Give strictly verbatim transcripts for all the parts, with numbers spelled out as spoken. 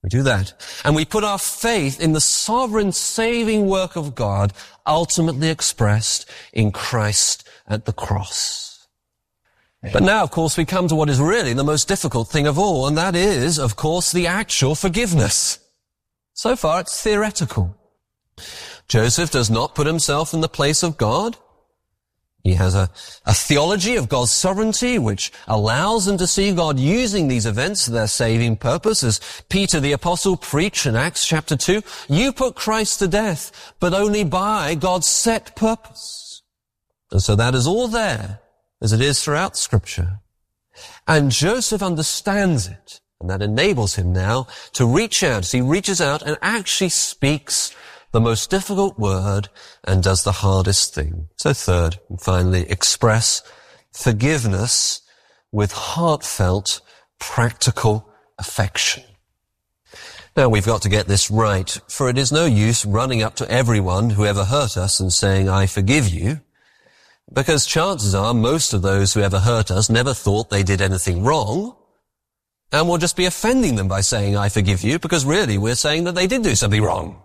We do that. And we put our faith in the sovereign saving work of God, ultimately expressed in Christ at the cross. But now, of course, we come to what is really the most difficult thing of all, and that is, of course, the actual forgiveness. So far, it's theoretical. Joseph does not put himself in the place of God. He has a, a theology of God's sovereignty which allows him to see God using these events for their saving purpose. As Peter the Apostle preached in Acts chapter two, you put Christ to death, but only by God's set purpose. And so that is all there, as it is throughout Scripture. And Joseph understands it, and that enables him now to reach out. As he reaches out and actually speaks the most difficult word and does the hardest thing. So third, and finally, express forgiveness with heartfelt, practical affection. Now, we've got to get this right, for it is no use running up to everyone who ever hurt us and saying, I forgive you, because chances are most of those who ever hurt us never thought they did anything wrong, and we'll just be offending them by saying, I forgive you, because really we're saying that they did do something wrong.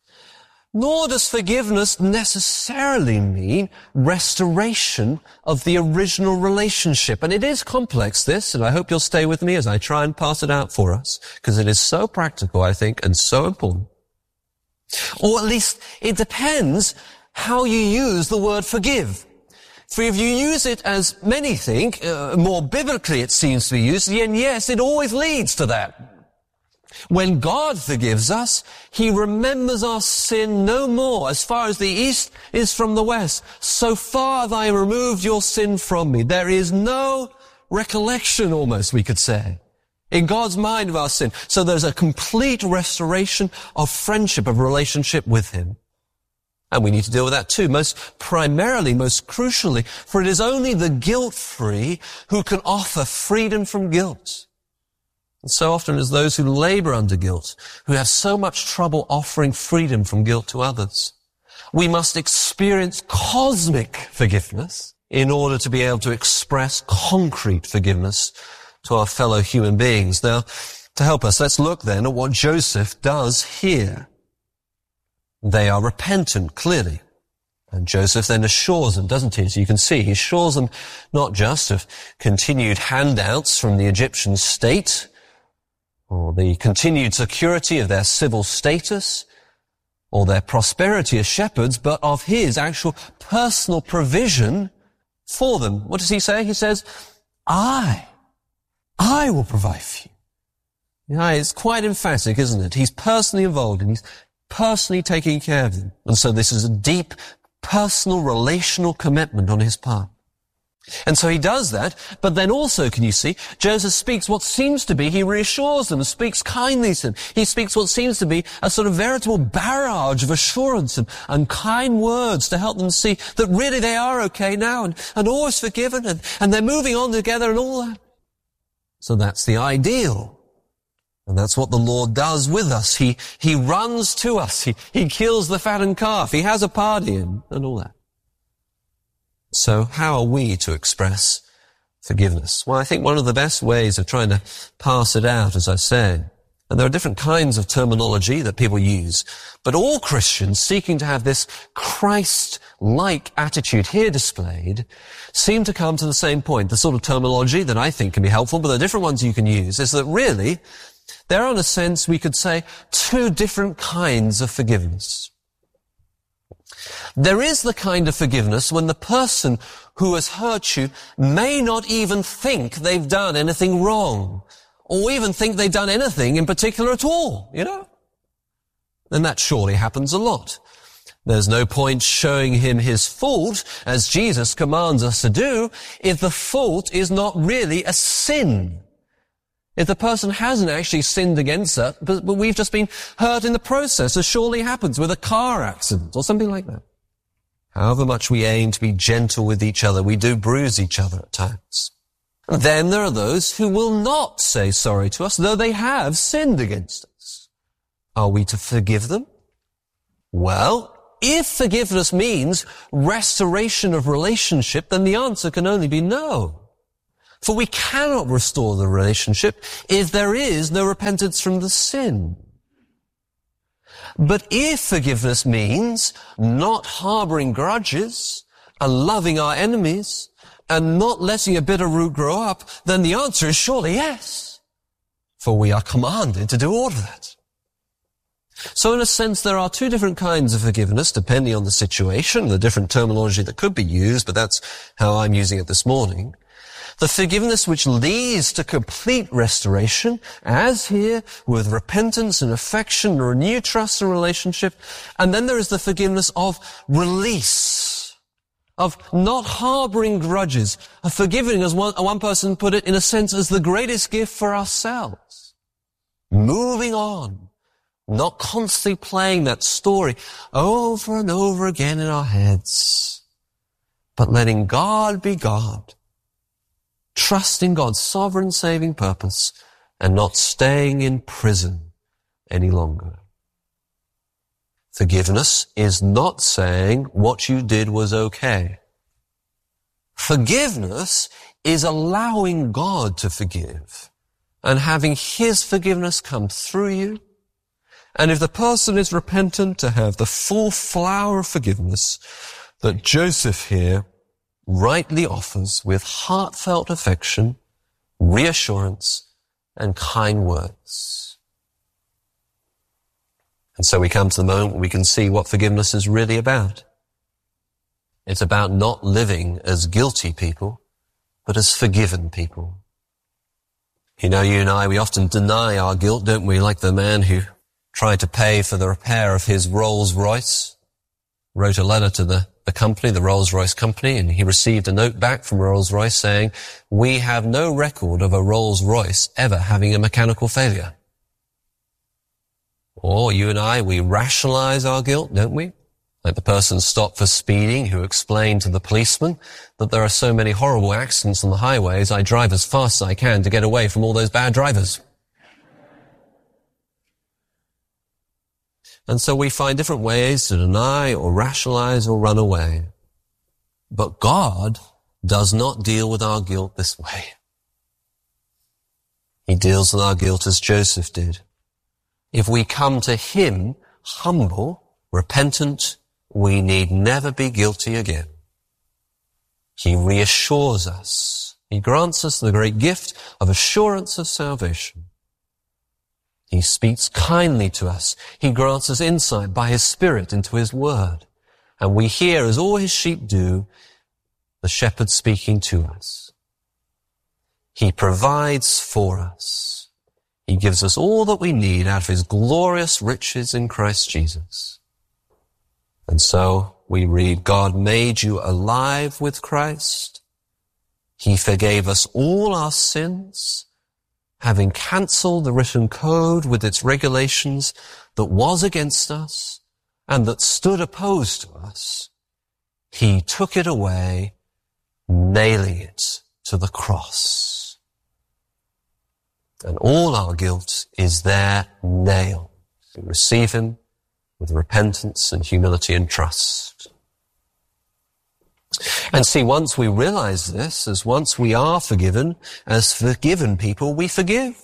Nor does forgiveness necessarily mean restoration of the original relationship. And it is complex, this, and I hope you'll stay with me as I try and pass it out for us, because it is so practical, I think, and so important. Or at least it depends how you use the word forgive. For if you use it as many think, uh, more biblically it seems to be used, then yes, it always leads to that. When God forgives us, He remembers our sin no more. As far as the east is from the west, so far have I removed your sin from me. There is no recollection, almost, we could say, in God's mind of our sin. So there's a complete restoration of friendship, of relationship with Him. And we need to deal with that too, most primarily, most crucially, for it is only the guilt-free who can offer freedom from guilt. And so often it's those who labor under guilt, who have so much trouble offering freedom from guilt to others. We must experience cosmic forgiveness in order to be able to express concrete forgiveness to our fellow human beings. Now, to help us, let's look then at what Joseph does here. They are repentant, clearly. And Joseph then assures them, doesn't he? As you can see, he assures them not just of continued handouts from the Egyptian state, or the continued security of their civil status, or their prosperity as shepherds, but of his actual personal provision for them. What does he say? He says, I, I will provide for you. Yeah, it's quite emphatic, isn't it? He's personally involved and he's personally taking care of them. And so this is a deep, personal, relational commitment on his part. And so he does that, but then also, can you see, Joseph speaks what seems to be, he reassures them, speaks kindly to them. He speaks what seems to be a sort of veritable barrage of assurance and, and kind words to help them see that really they are okay now and, and all is forgiven and, and they're moving on together and all that. So that's the ideal. And that's what the Lord does with us. He, he runs to us. He, he kills the fattened calf. He has a party and, and all that. So how are we to express forgiveness? Well, I think one of the best ways of trying to pass it out, as I said, and there are different kinds of terminology that people use, but all Christians seeking to have this Christ-like attitude here displayed seem to come to the same point. The sort of terminology that I think can be helpful, but the different ones you can use, is that really there are, in a sense, we could say, two different kinds of forgiveness. There is the kind of forgiveness when the person who has hurt you may not even think they've done anything wrong, or even think they've done anything in particular at all, you know? And that surely happens a lot. There's no point showing him his fault, as Jesus commands us to do, if the fault is not really a sin. If the person hasn't actually sinned against us, but, but we've just been hurt in the process, as surely happens with a car accident or something like that. However much we aim to be gentle with each other, we do bruise each other at times. And then there are those who will not say sorry to us, though they have sinned against us. Are we to forgive them? Well, if forgiveness means restoration of relationship, then the answer can only be no. For we cannot restore the relationship if there is no repentance from the sin. But if forgiveness means not harboring grudges and loving our enemies and not letting a bitter root grow up, then the answer is surely yes. For we are commanded to do all of that. So in a sense, there are two different kinds of forgiveness, depending on the situation, the different terminology that could be used, but that's how I'm using it this morning. The forgiveness which leads to complete restoration, as here, with repentance and affection and renewed trust and relationship. And then there is the forgiveness of release, of not harboring grudges, of forgiving, as one, one person put it, in a sense, as the greatest gift for ourselves. Moving on, not constantly playing that story over and over again in our heads, but letting God be God. Trusting God's sovereign saving purpose and not staying in prison any longer. Forgiveness is not saying what you did was okay. Forgiveness is allowing God to forgive and having His forgiveness come through you. And if the person is repentant, to have the full flower of forgiveness that Joseph here rightly offers with heartfelt affection, reassurance, and kind words. And so we come to the moment where we can see what forgiveness is really about. It's about not living as guilty people, but as forgiven people. You know, you and I, we often deny our guilt, don't we? Like the man who tried to pay for the repair of his Rolls Royce, wrote a letter to the the company, the Rolls-Royce company, and he received a note back from Rolls-Royce saying, we have no record of a Rolls-Royce ever having a mechanical failure. Or you and I, we rationalize our guilt, don't we? Like the person stopped for speeding who explained to the policeman that there are so many horrible accidents on the highways, I drive as fast as I can to get away from all those bad drivers. And so we find different ways to deny or rationalize or run away. But God does not deal with our guilt this way. He deals with our guilt as Joseph did. If we come to Him humble, repentant, we need never be guilty again. He reassures us. He grants us the great gift of assurance of salvation. He speaks kindly to us. He grants us insight by His Spirit into His Word. And we hear, as all His sheep do, the shepherd speaking to us. He provides for us. He gives us all that we need out of His glorious riches in Christ Jesus. And so we read, God made you alive with Christ. He forgave us all our sins, having cancelled the written code with its regulations that was against us and that stood opposed to us. He took it away, nailing it to the cross. And all our guilt is there nailed. We receive Him with repentance and humility and trust. And see, once we realize this, as once we are forgiven, as forgiven people, we forgive.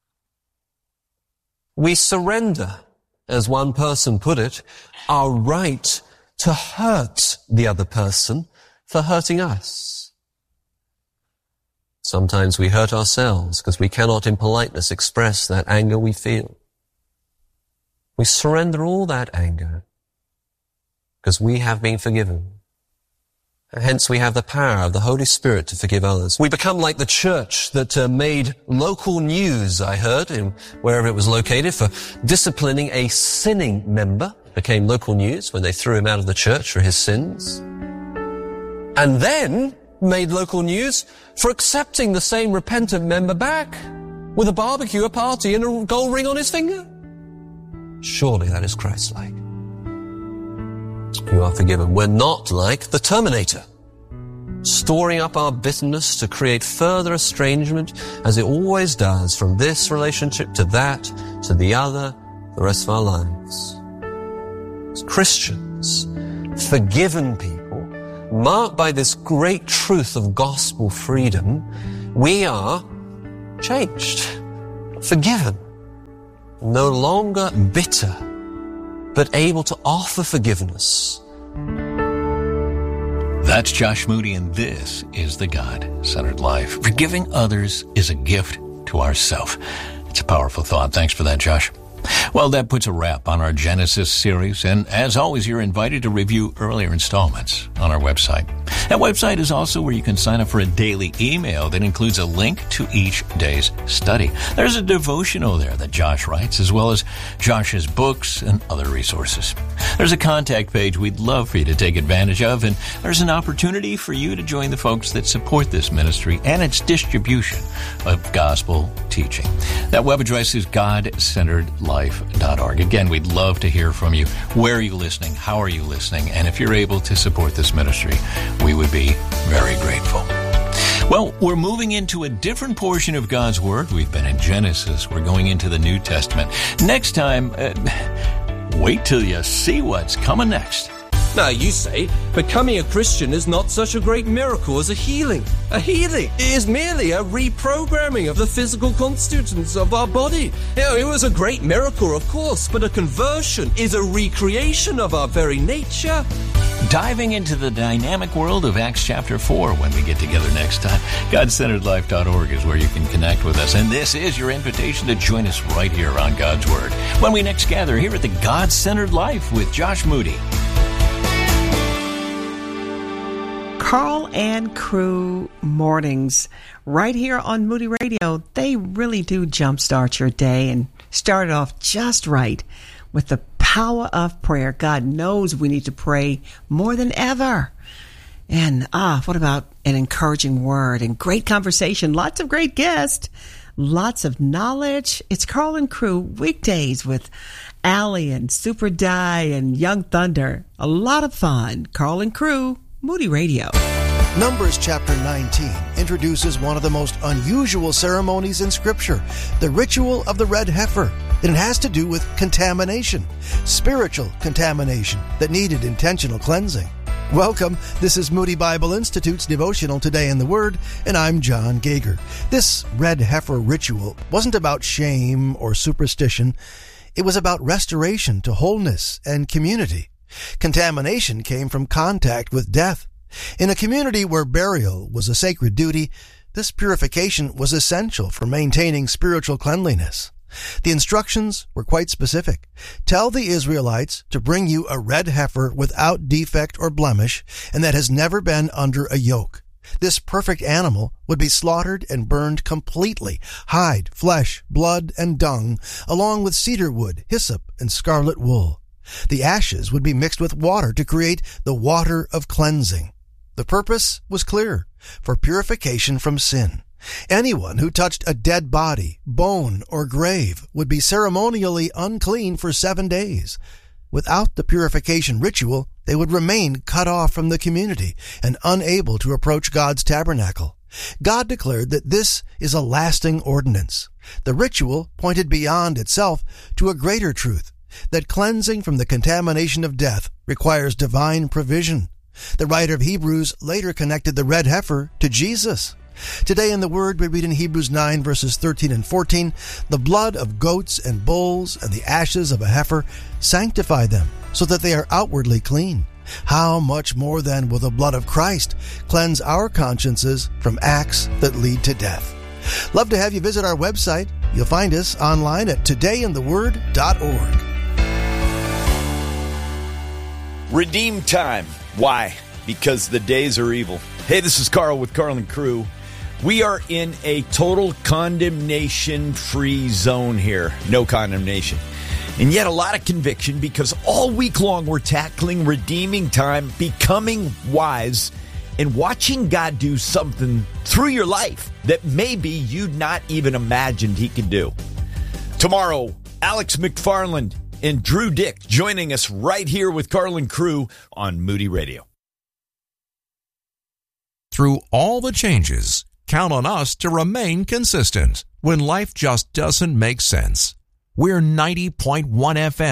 We surrender, as one person put it, our right to hurt the other person for hurting us. Sometimes we hurt ourselves because we cannot in politeness express that anger we feel. We surrender all that anger because we have been forgiven. And hence we have the power of the Holy Spirit to forgive others. We become like the church that uh, made local news, I heard, in wherever it was located, for disciplining a sinning member. It became local news when they threw him out of the church for his sins. And then made local news for accepting the same repentant member back with a barbecue, a party, and a gold ring on his finger. Surely that is Christ-like. You are forgiven. We're not like the Terminator, storing up our bitterness to create further estrangement, as it always does, from this relationship to that, to the other, the rest of our lives. As Christians, forgiven people, marked by this great truth of gospel freedom, we are changed, forgiven, no longer bitter, but able to offer forgiveness. That's Josh Moody, and this is the God-Centered Life. Forgiving others is a gift to ourself. It's a powerful thought. Thanks for that, Josh. Well, that puts a wrap on our Genesis series, and as always, you're invited to review earlier installments on our website. That website is also where you can sign up for a daily email that includes a link to each day's study. There's a devotional there that Josh writes, as well as Josh's books and other resources. There's a contact page we'd love for you to take advantage of, and there's an opportunity for you to join the folks that support this ministry and its distribution of gospel teaching. That web address is god centered life dot org. Again, we'd love to hear from you. Where are you listening? How are you listening? And if you're able to support this ministry, we would be very grateful. Well, we're moving into a different portion of God's Word. We've been in Genesis. We're going into the New Testament. Next time, uh, wait till you see what's coming next. Now, you say, becoming a Christian is not such a great miracle as a healing. A healing is merely a reprogramming of the physical constituents of our body. You know, it was a great miracle, of course, but a conversion is a recreation of our very nature. Diving into the dynamic world of Acts chapter four when we get together next time. god centered life dot org is where you can connect with us. And this is your invitation to join us right here on God's Word when we next gather here at the God-Centered Life with Josh Moody. Carl and Crew mornings right here on Moody Radio. They really do jumpstart your day and start it off just right with the power of prayer. God knows we need to pray more than ever. And ah, what about an encouraging word and great conversation? Lots of great guests, lots of knowledge. It's Carl and Crew weekdays with Allie and Super Di and Young Thunder. A lot of fun. Carl and Crew, Moody Radio. Numbers chapter nineteen introduces one of the most unusual ceremonies in Scripture, the ritual of the red heifer. And it has to do with contamination, spiritual contamination that needed intentional cleansing. Welcome. This is Moody Bible Institute's devotional Today in the Word, and I'm John Gager. This red heifer ritual wasn't about shame or superstition. It was about restoration to wholeness and community. Contamination came from contact with death. In a community where burial was a sacred duty, this purification was essential for maintaining spiritual cleanliness. The instructions were quite specific. Tell the Israelites to bring you a red heifer without defect or blemish, and that has never been under a yoke. This perfect animal would be slaughtered and burned completely, hide, flesh, blood, and dung, along with cedar wood, hyssop, and scarlet wool. The ashes would be mixed with water to create the water of cleansing. The purpose was clear, for purification from sin. Anyone who touched a dead body, bone, or grave would be ceremonially unclean for seven days. Without the purification ritual, they would remain cut off from the community and unable to approach God's tabernacle. God declared that this is a lasting ordinance. The ritual pointed beyond itself to a greater truth, that cleansing from the contamination of death requires divine provision. The writer of Hebrews later connected the red heifer to Jesus. Today in the Word, we read in Hebrews nine, verses thirteen and fourteen, the blood of goats and bulls and the ashes of a heifer sanctify them, so that they are outwardly clean. How much more then will the blood of Christ cleanse our consciences from acts that lead to death? Love to have you visit our website. You'll find us online at today in the word dot org. Redeem time. Why? Because the days are evil. Hey, this is Carl with Carl and Crew. We are in a total condemnation-free zone here. No condemnation. And yet a lot of conviction, because all week long we're tackling redeeming time, becoming wise, and watching God do something through your life that maybe you'd not even imagined He could do. Tomorrow, Alex McFarland and Drew Dick joining us right here with Carl and Crew on Moody Radio. Through all the changes, count on us to remain consistent when life just doesn't make sense. We're ninety point one F M,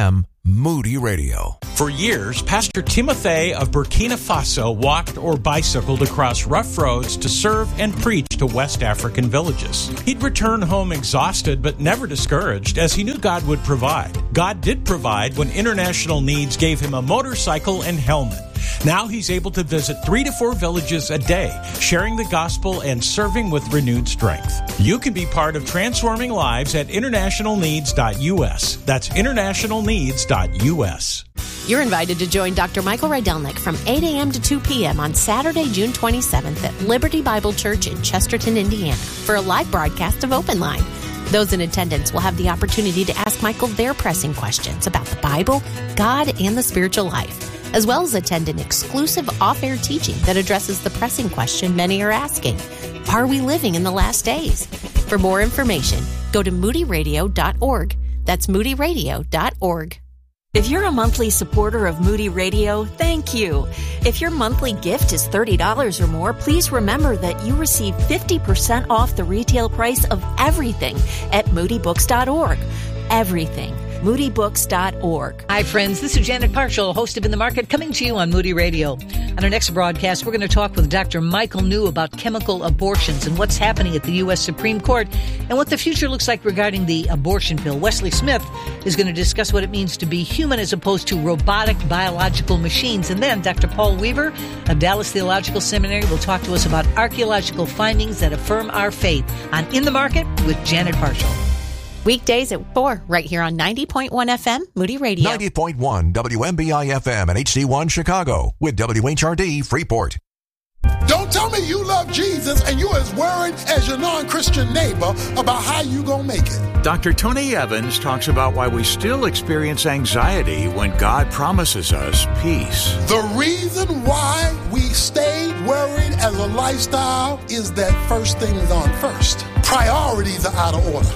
Moody Radio. For years, Pastor Timothy of Burkina Faso walked or bicycled across rough roads to serve and preach to West African villages. He'd return home exhausted but never discouraged, as he knew God would provide. God did provide when International Needs gave him a motorcycle and helmet. Now he's able to visit three to four villages a day, sharing the gospel and serving with renewed strength. You can be part of transforming lives at international needs dot U S. That's international needs dot U S. You're invited to join Doctor Michael Rydelnik from eight a.m. to two p.m. on Saturday, June twenty-seventh at Liberty Bible Church in Chesterton, Indiana, for a live broadcast of Open Line. Those in attendance will have the opportunity to ask Michael their pressing questions about the Bible, God, and the spiritual life, as well as attend an exclusive off-air teaching that addresses the pressing question many are asking: are we living in the last days? For more information, go to moody radio dot org. That's moody radio dot org. If you're a monthly supporter of Moody Radio, thank you. If your monthly gift is thirty dollars or more, please remember that you receive fifty percent off the retail price of everything at moody books dot org. Everything. moody books dot org. Hi, friends. This is Janet Parshall, host of In the Market, coming to you on Moody Radio. On our next broadcast, we're going to talk with Doctor Michael New about chemical abortions and what's happening at the U S Supreme Court and what the future looks like regarding the abortion pill. Wesley Smith is going to discuss what it means to be human as opposed to robotic biological machines. And then Doctor Paul Weaver of Dallas Theological Seminary will talk to us about archaeological findings that affirm our faith on In the Market with Janet Parshall. Weekdays at four, right here on ninety point one F M, Moody Radio. ninety point one W M B I F M and H D one Chicago with W H R D Freeport. Don't tell me you love Jesus and you're as worried as your non-Christian neighbor about how you gonna make it. Doctor Tony Evans talks about why we still experience anxiety when God promises us peace. The reason why we stay worried as a lifestyle is that first thing is on first. Priorities are out of order.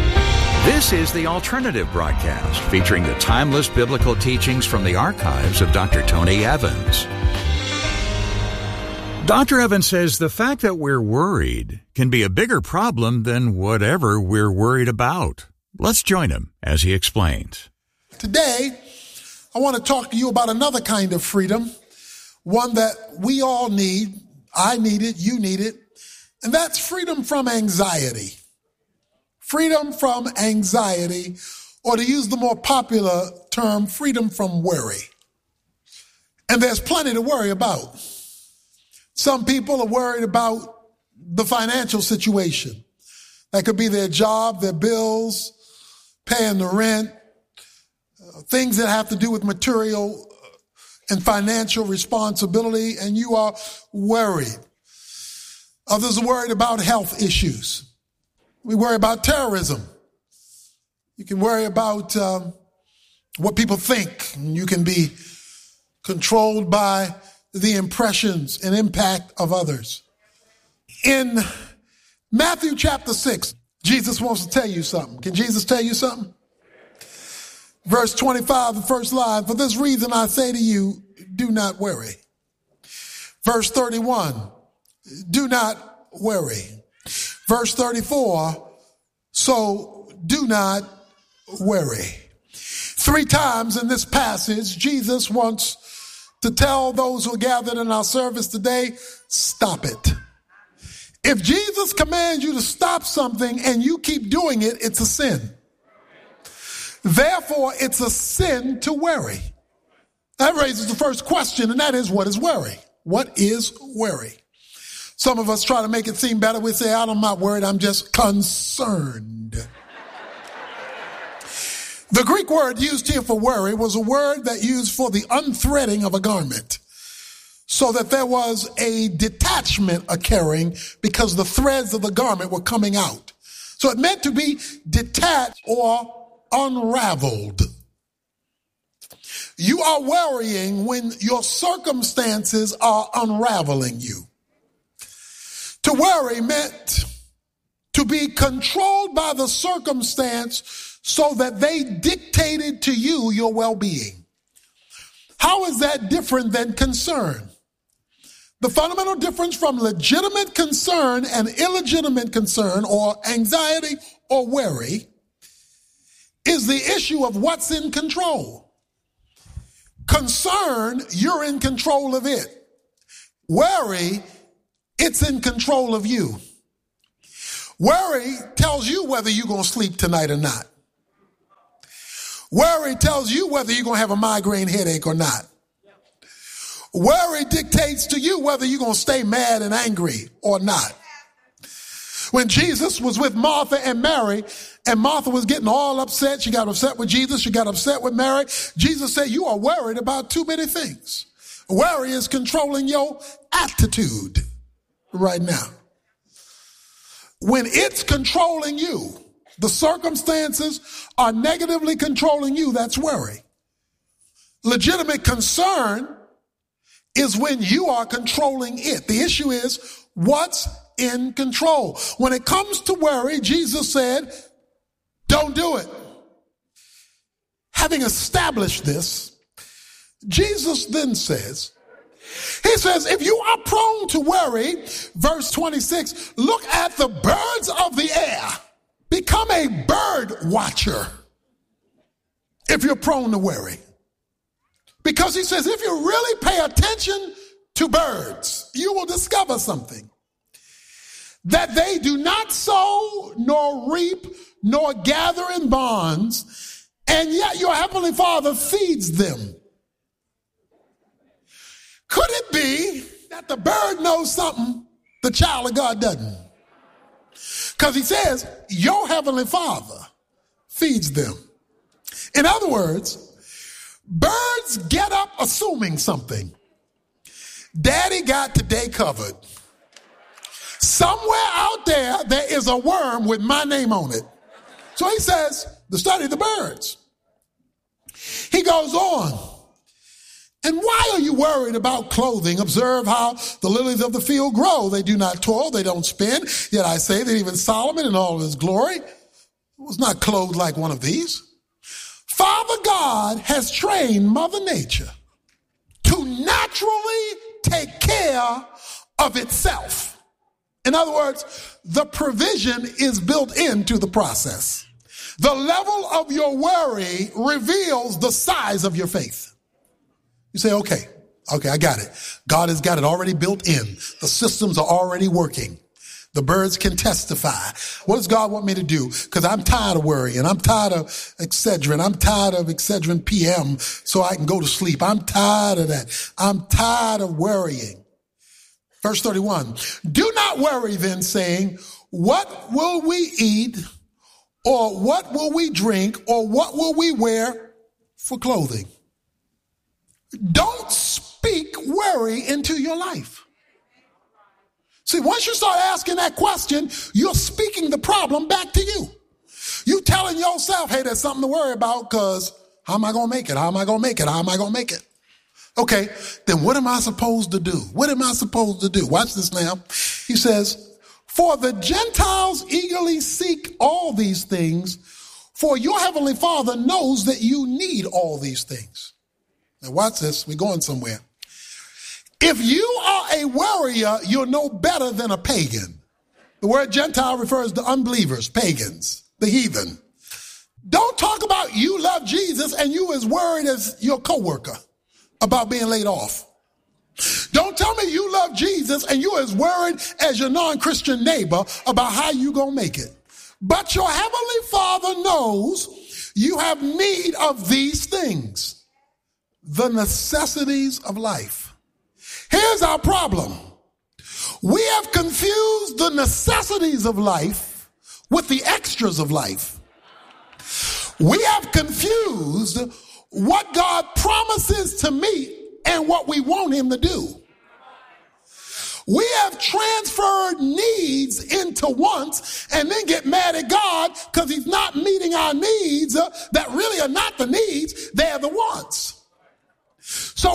This is The Alternative Broadcast, featuring the timeless biblical teachings from the archives of Doctor Tony Evans. Doctor Evans says the fact that we're worried can be a bigger problem than whatever we're worried about. Let's join him as he explains. Today, I want to talk to you about another kind of freedom, one that we all need. I need it, you need it, and that's freedom from anxiety. Freedom from anxiety, or to use the more popular term, freedom from worry. And there's plenty to worry about. Some people are worried about the financial situation. That could be their job, their bills, paying the rent, uh, things that have to do with material and financial responsibility, and you are worried. Others are worried about health issues. We worry about terrorism. You can worry about um, what people think. You can be controlled by the impressions and impact of others. In Matthew chapter six, Jesus wants to tell you something. Can Jesus tell you something? Verse twenty-five, the first line, for this reason I say to you, do not worry. Verse thirty-one, do not worry. Verse thirty-four, so do not worry. Three times in this passage, Jesus wants to tell those who are gathered in our service today, stop it. If Jesus commands you to stop something and you keep doing it, it's a sin. Therefore, it's a sin to worry. That raises the first question, and that is, what is worry? What is worry? Some of us try to make it seem better. We say, I'm not worried, I'm just concerned. The Greek word used here for worry was a word that used for the unthreading of a garment, so that there was a detachment occurring because the threads of the garment were coming out. So it meant to be detached or unraveled. You are worrying when your circumstances are unraveling you. To worry meant to be controlled by the circumstance so that they dictated to you your well-being. How is that different than concern? The fundamental difference from legitimate concern and illegitimate concern, or anxiety or worry, is the issue of what's in control. concern, you're in control of it. Worry, it's in control of you. Worry tells you whether you're going to sleep tonight or not. Worry tells you whether you're going to have a migraine headache or not. Worry dictates to you whether you're going to stay mad and angry or not. When Jesus was with Martha and Mary, and Martha was getting all upset, she got upset with Jesus, she got upset with Mary, Jesus said, you are worried about too many things. Worry is controlling your attitude right now. When it's controlling you, the circumstances are negatively controlling you, that's worry. Legitimate concern is when you are controlling it. The issue is what's in control. When it comes to worry, Jesus said, don't do it. Having established this, Jesus then says, he says, if you are prone to worry, verse twenty-six, look at the birds of the air. Become a bird watcher if you're prone to worry. Because he says, if you really pay attention to birds, you will discover something. That they do not sow, nor reap, nor gather in barns, and yet your heavenly Father feeds them. Could it be that the bird knows something the child of God doesn't? Because he says, your heavenly Father feeds them. In other words, birds get up assuming something. Daddy got today covered. Somewhere out there, there is a worm with my name on it. So he says, the study of the birds. He goes on. And why are you worried about clothing? Observe how the lilies of the field grow. They do not toil, they don't spin. Yet I say that even Solomon in all of his glory was not clothed like one of these. Father God has trained Mother Nature to naturally take care of itself. In other words, the provision is built into the process. The level of your worry reveals the size of your faith. You say, okay, okay, I got it. God has got it already built in. The systems are already working. The birds can testify. What does God want me to do? Because I'm tired of worrying. I'm tired of Excedrin. I'm tired of Excedrin P M so I can go to sleep. I'm tired of that. I'm tired of worrying. Verse thirty-one, do not worry then, saying, what will we eat, or what will we drink, or what will we wear for clothing? Don't speak worry into your life. See, once you start asking that question, you're speaking the problem back to you. You telling yourself, hey, there's something to worry about because how am I going to make it? How am I going to make it? How am I going to make it? Okay, then what am I supposed to do? What am I supposed to do? Watch this now. He says, for the Gentiles eagerly seek all these things, for your heavenly Father knows that you need all these things. Now watch this. We're going somewhere. If you are a worrier, you're no better than a pagan. The word Gentile refers to unbelievers, pagans, the heathen. Don't talk about you love Jesus and you as worried as your coworker about being laid off. Don't tell me you love Jesus and you're as worried as your non-Christian neighbor about how you gonna make it. But your heavenly Father knows you have need of these things. The necessities of life. Here's our problem. We have confused the necessities of life with the extras of life. We have confused what God promises to meet and what we want him to do. We have transferred needs into wants and then get mad at God because he's not meeting our needs uh, that really are not the needs, they're the wants.